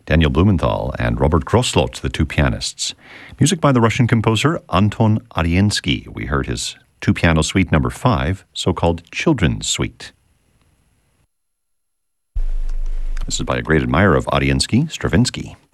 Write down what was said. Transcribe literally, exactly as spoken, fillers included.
Daniel Blumenthal and Robert Grosslot, the two pianists. Music by the Russian composer Anton Ariensky. We heard his two-piano suite number five, so-called Children's Suite. This is by a great admirer of Ariensky, Stravinsky.